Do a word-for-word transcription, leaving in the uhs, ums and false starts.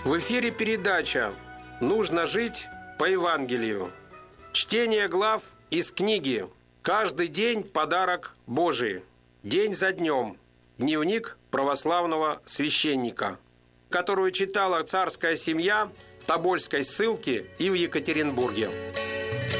В эфире передача «Нужно жить по Евангелию». Чтение глав из книги «Каждый день подарок Божий. День за днем. Дневник православного священника», которую читала царская семья в Тобольской ссылке и в Екатеринбурге.